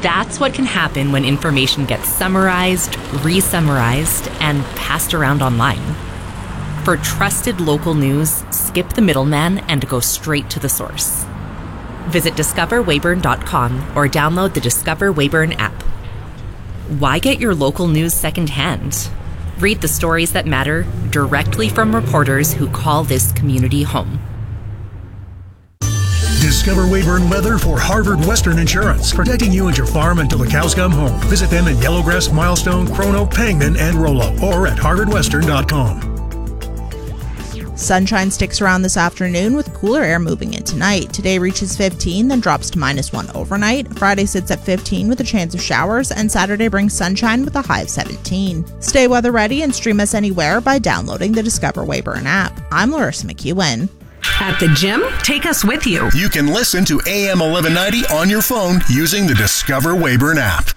That's what can happen when information gets summarized, re-summarized, and passed around online. For trusted local news, skip the middleman and go straight to the source. Visit discoverweyburn.com or download the Discover Weyburn app. Why get your local news secondhand? Read the stories that matter directly from reporters who call this community home. Discover Weyburn weather for Harvard Western Insurance, protecting you and your farm until the cows come home. Visit them in Yellowgrass, Milestone, Chrono, Pangman, and Rollo, or at harvardwestern.com. Sunshine sticks around this afternoon with cooler air moving in tonight. Today reaches 15, then drops to -1 overnight. Friday sits at 15 with a chance of showers, and Saturday brings sunshine with a high of 17. Stay weather ready and stream us anywhere by downloading the Discover Weyburn app. I'm Larissa McEwen. At the gym, take us with you. You can listen to AM 1190 on your phone using the Discover Weyburn app.